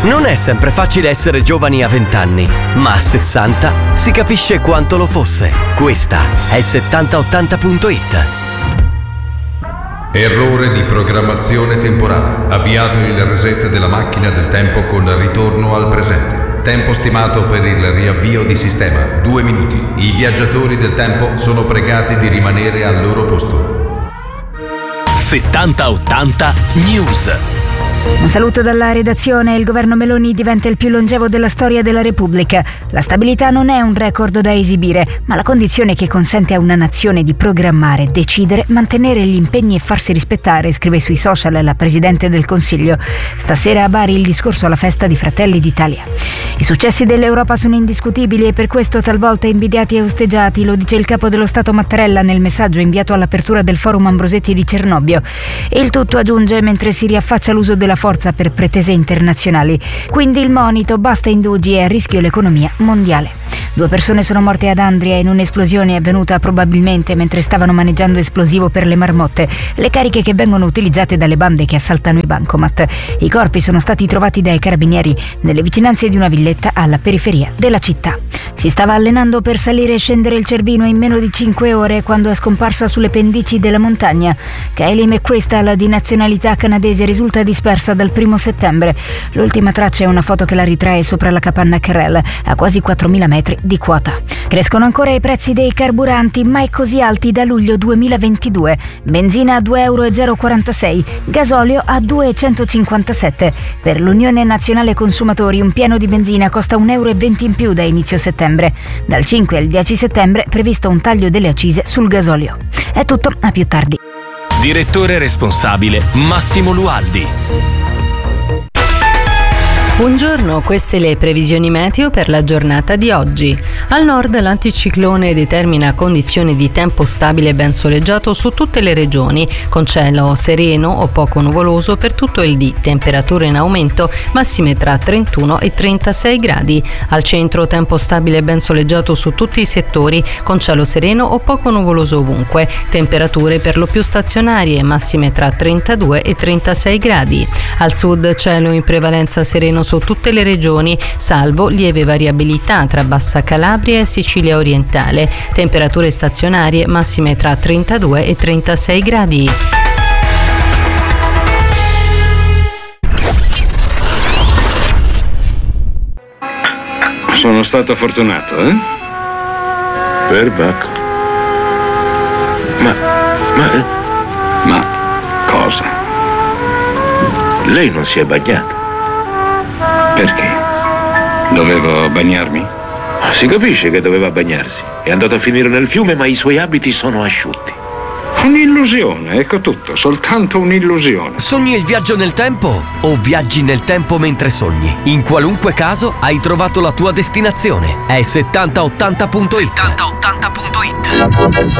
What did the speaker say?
Non è sempre facile essere giovani a 20 anni, ma a 60 si capisce quanto lo fosse. Questa è 7080.it. Errore di programmazione temporale. Avviato il reset della macchina del tempo con ritorno al presente. Tempo stimato per il riavvio di sistema: 2 minuti. I viaggiatori del tempo sono pregati di rimanere al loro posto. 7080 News. Un saluto dalla redazione. Il governo Meloni diventa il più longevo della storia della Repubblica. La stabilità non è un record da esibire, ma la condizione che consente a una nazione di programmare, decidere, mantenere gli impegni e farsi rispettare, scrive sui social la Presidente del Consiglio. Stasera a Bari il discorso alla festa di Fratelli d'Italia. I successi dell'Europa sono indiscutibili e per questo talvolta invidiati e osteggiati, lo dice il capo dello Stato Mattarella nel messaggio inviato all'apertura del Forum Ambrosetti di Cernobbio. E il tutto, aggiunge, mentre si riaffaccia l'uso della forza per pretese internazionali. Quindi il monito: basta indugi, è a rischio l'economia mondiale. 2 persone sono morte ad Andria in un'esplosione avvenuta probabilmente mentre stavano maneggiando esplosivo per le marmotte, le cariche che vengono utilizzate dalle bande che assaltano i bancomat. I corpi sono stati trovati dai carabinieri nelle vicinanze di una villetta alla periferia della città. Si stava allenando per salire e scendere il Cervino in meno di 5 ore quando è scomparsa sulle pendici della montagna. Kylie McChrystal, di nazionalità canadese, risulta dispersa dal 1 settembre. L'ultima traccia è una foto che la ritrae sopra la capanna Carrel, a quasi 4.000 metri di quota. Crescono ancora i prezzi dei carburanti, mai così alti da luglio 2022. Benzina a 2,046 €, gasolio a 2,157 €. Per l'Unione Nazionale Consumatori un pieno di benzina costa 1,20 € in più da inizio settembre. Dal 5 al 10 settembre è previsto un taglio delle accise sul gasolio. È tutto, a più tardi. Direttore responsabile Massimo Lualdi. Buongiorno, queste le previsioni meteo per la giornata di oggi. Al nord l'anticiclone determina condizioni di tempo stabile e ben soleggiato su tutte le regioni, con cielo sereno o poco nuvoloso per tutto il dì, temperature in aumento, massime tra 31 e 36 gradi. Al centro tempo stabile e ben soleggiato su tutti i settori, con cielo sereno o poco nuvoloso ovunque, temperature per lo più stazionarie, massime tra 32 e 36 gradi. Al sud cielo in prevalenza sereno su tutte le regioni, salvo lieve variabilità tra Bassa Calabria e Sicilia orientale. Temperature stazionarie massime tra 32 e 36 gradi. Sono stato fortunato, eh? Perbacco. Ma cosa? Lei non si è bagnato. Perché? Dovevo bagnarmi? Si capisce che doveva bagnarsi. È andato a finire nel fiume, ma i suoi abiti sono asciutti. Un'illusione, ecco tutto, soltanto un'illusione. Sogni il viaggio nel tempo o viaggi nel tempo mentre sogni? In qualunque caso hai trovato la tua destinazione. È 7080.it. 7080.it.